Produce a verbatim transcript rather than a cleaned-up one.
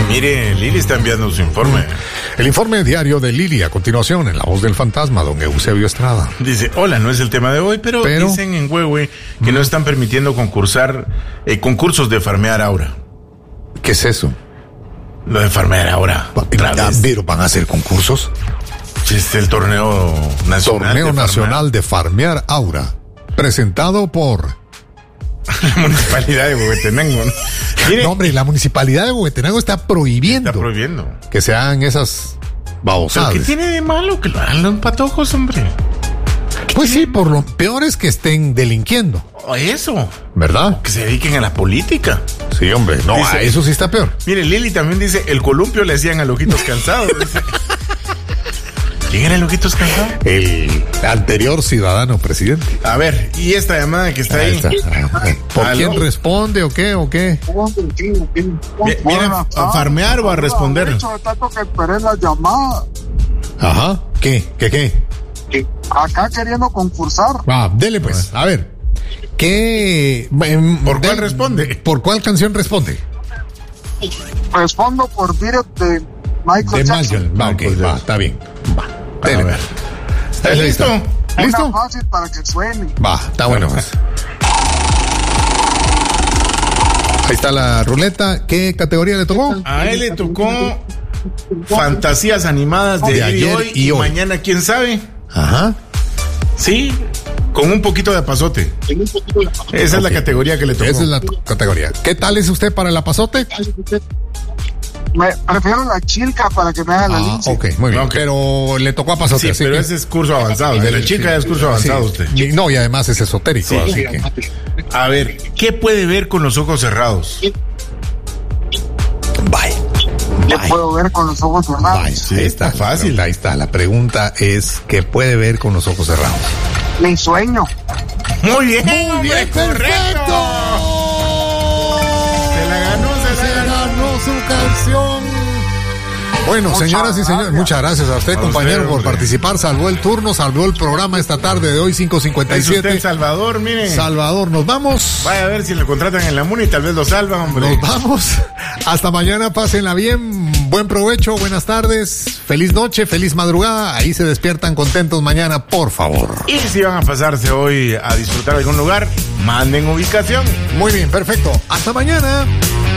Mire, Lili está enviando su informe. El informe diario de Lili, a continuación, en la voz del fantasma, don Eusebio Estrada. Dice, hola, no es el tema de hoy, pero, pero dicen en Huehue que no están permitiendo concursar eh, concursos de farmear aura. ¿Qué es eso? Lo de farmear aura. ¿Pero van a hacer concursos? Es el torneo nacional. Torneo de nacional de farmear aura, presentado por la municipalidad de Huehuetenango. ¿No? Mire, no, hombre, la municipalidad de Huehuetenango está prohibiendo, está prohibiendo que se hagan esas babosadas. ¿Pero qué tiene de malo que lo hagan los patojos, hombre? Pues sí, por lo peor es que estén delinquiendo. Eso. ¿Verdad? Que se dediquen a la política. Sí, hombre. No, dice, a eso sí está peor. Mire, Lili también dice, el columpio le hacían a loquitos cansados. Dice. ¿Quién era el loquitos cansados? El anterior ciudadano presidente. A ver, y esta llamada que está ahí. ahí. Está. ¿Por ¿Aló? quién responde o qué o qué? ¿Viene a farmear o a responder? Tanto que esperé la llamada. Ajá. ¿Qué? ¿Qué qué? Acá queriendo concursar. Ah, dele pues, a ver. ¿Qué? ¿Por cuál responde? ¿Por cuál canción responde? Respondo por Beat It de Michael de Jackson. Va, ok, va, está bien. Va. Dele, a ver. ¿Está listo? ¿Listo? Una fácil para que suene. Va, está bueno. Ahí está la ruleta. ¿Qué categoría le tocó? A él le tocó fantasías animadas de, de ayer hoy y, y hoy. Mañana, ¿quién sabe? Ajá. Sí, con un poquito de apazote. Esa okay. es la categoría que le tocó. Esa es la categoría. ¿Qué tal es usted para el apazote? Me prefiero la chilca para que me haga la ah, lince. Ok, muy bien. Okay. Pero le tocó apazote. Sí, así pero que... ese es curso avanzado. De la chica sí, es curso avanzado sí. usted. Y, no, y además es esotérico. Sí, así sí. que... A ver, ¿qué puede ver con los ojos cerrados? Bye. ¿Qué puedo ver con los ojos cerrados? Bye. Sí, ahí está fácil. Ahí está. La pregunta es, ¿qué puede ver con los ojos cerrados? Mi sueño. Muy bien, muy bien, correcto. Se la ganó, se, se la ganó su canción. Bueno, muchas señoras y señores, gracias. Muchas gracias a usted, a compañero, usted, por participar. Salvó el turno, salvó el programa esta tarde de hoy, cinco cincuenta y siete. Es usted Salvador, mire. Salvador, nos vamos. Vaya a ver si lo contratan en la MUNI, tal vez lo salvan, hombre. Nos vamos. Hasta mañana, pásenla bien. Buen provecho, buenas tardes. Feliz noche, feliz madrugada. Ahí se despiertan contentos mañana, por favor. Y si van a pasarse hoy a disfrutar de algún lugar, manden ubicación. Muy bien, perfecto. Hasta mañana.